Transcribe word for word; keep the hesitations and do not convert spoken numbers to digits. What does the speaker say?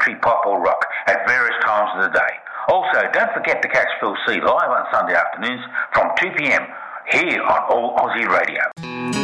country, pop or rock at various times of the day. Also, don't forget to catch Phil C live on Sunday afternoons from two p m here on All Aussie Radio.